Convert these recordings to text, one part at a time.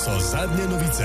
so zadnje novice.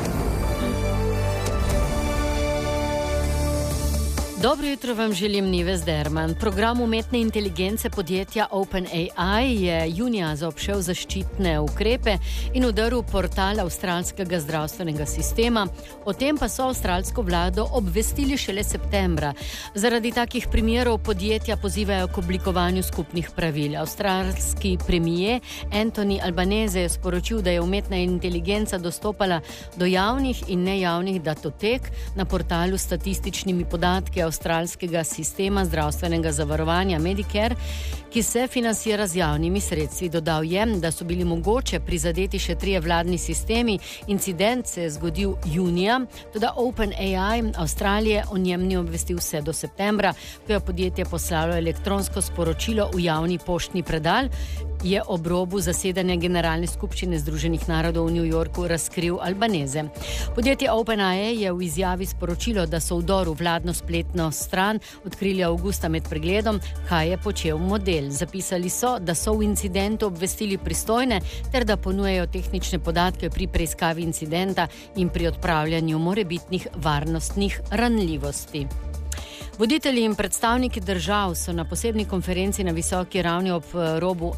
Dobro jutro vam želim, Nives Derman. Program umetne inteligence podjetja OpenAI je junija zaobšel zaščitne ukrepe in udaril portal avstralskega zdravstvenega sistema. O tem pa so avstralsko vlado obvestili šele septembra. Zaradi takih primerov podjetja pozivajo k oblikovanju skupnih pravil. Avstralski premier Anthony Albanese je sporočil, da je umetna inteligenca dostopala do javnih in nejavnih datotek na portalu s statističnimi podatki avstralskega sistema zdravstvenega zavarovanja Medicare, ki se financira z javnimi sredstvi. Dodal je, da so bili mogoče prizadeti še 3 vladni sistemi. Incident se je zgodil junija, toda OpenAI Avstralije o njem ni obvestil vse do septembra, ko je podjetje poslalo elektronsko sporočilo v javni poštni predal, je ob robu zasedanja Generalne skupščine Združenih narodov v New Yorku razkril Albanese. Podjetje OpenAI je v izjavi sporočilo, da so vdor v vladno spletno stran odkrili avgusta med pregledom, kaj je počel model. Zapisali so, da so v incidentu obvestili pristojne ter da ponujajo tehnične podatke pri preiskavi incidenta in pri odpravljanju morebitnih varnostnih ranljivosti. Voditelji in predstavniki držav so na posebni konferenci na visoki ravni ob robu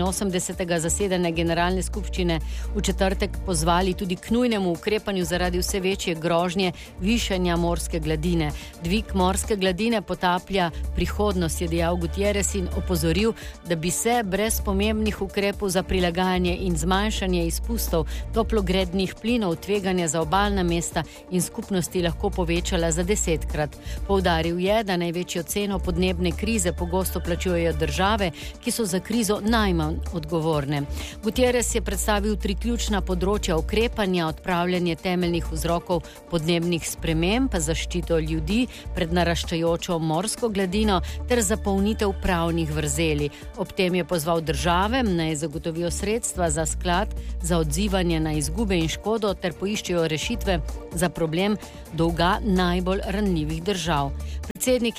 81. zasedanja Generalne skupščine v četrtek pozvali tudi k nujnemu ukrepanju zaradi vse večje grožnje višanja morske gladine. Dvig morske gladine potaplja prihodnost, je dejal Gutierrez in opozoril, da bi se brez pomembnih ukrepov za prilagajanje in zmanjšanje izpustov toplogrednih plinov tveganja za obalna mesta in skupnosti lahko povečala za 10-krat. Poudaril je, da največjo ceno podnebne krize pogosto plačujejo države, ki so za krizo najmanj odgovorne. Gutierrez je predstavil 3 ključna področja ukrepanja: odpravljanje temeljnih vzrokov podnebnih sprememb, zaščito ljudi pred naraščajočo morsko gladino ter zapolnitev pravnih vrzeli. Ob tem je pozval države, naj zagotovijo sredstva za sklad za odzivanje na izgube in škodo ter poiščejo rešitve za problem dolga najbolj ranljivih držav. Predsednik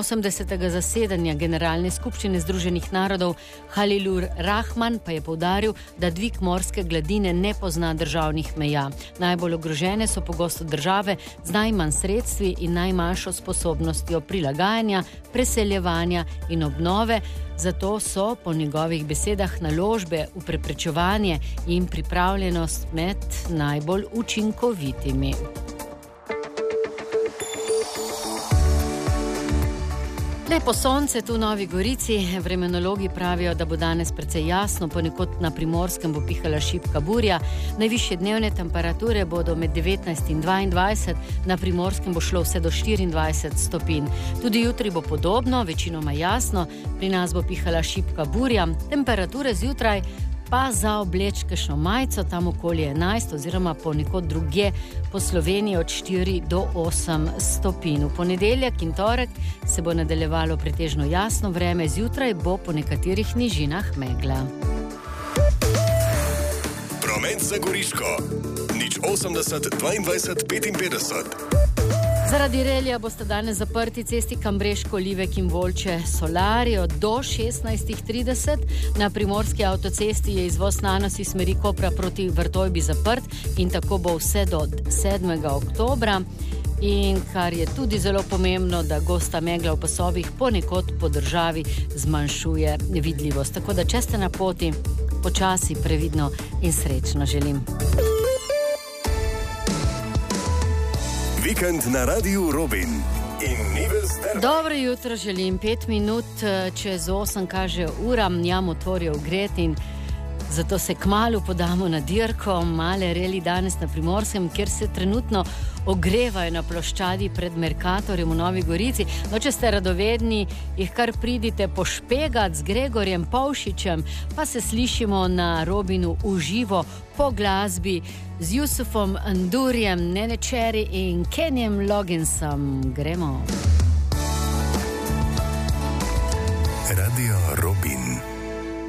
81. zasedanja Generalne skupščine Združenih narodov Halilur Rahman pa je poudaril, da dvig morske gladine ne pozna državnih meja. Najbolj ogrožene so pogosto države z najmanj sredstvi in najmanjšo sposobnostjo prilagajanja, preseljevanja in obnove. Zato so po njegovih besedah naložbe v preprečevanje in pripravljenost med najbolj učinkovitimi. Lepo sonce tu v Novi Gorici. Vremenologi pravijo, da bo danes precej jasno, ponekod na Primorskem bo pihala šibka burja. Najvišje dnevne temperature bodo med 19 in 22, na Primorskem bo šlo vse do 24 stopinj. Tudi jutri bo podobno, večinoma jasno, pri nas bo pihala šibka burja. Temperature zjutraj pa za obleč kakšno majico, tam okoli 11 oziroma ponekod drugje po Sloveniji od 4 do 8 stopinj. V ponedeljek in torek se bo nadaljevalo pretežno jasno vreme, zjutraj bo po nekaterih nižinah megla. Promet za Goriško 080 22 55. Zaradi relija boste danes zaprti cesti Kambreško, Livek in Volče Solarijo do 16:30. Na Primorski avtocesti je izvoz na Nanos iz smeri Kopra proti Vrtojbi zaprt in tako bo vse do 7. oktobra. In kar je tudi zelo pomembno, da gosta megla v pasovih ponekod po državi zmanjšuje vidljivost. Tako da, če ste na poti, počasi, previdno in srečno želim. Vikend na Radiu Robin in Nives Derman. Dobro jutro želim, 5 minut čez 8 kaže ura, jam otvorijo ugret in zato se kmalu podamo na dirko. Male reli danes na Primorskem, kjer se trenutno ogrevajo na ploščadi pred Mercatorjem v Novi Gorici. No, če ste radovedni, jih kar pridite pošpegat z Gregorjem Pavšičem, pa se slišimo na Robinu v živo po glasbi z Jusufom Ndurjem, Nene Cherry in Kenjem Logginsom. Gremo. Radio Robin.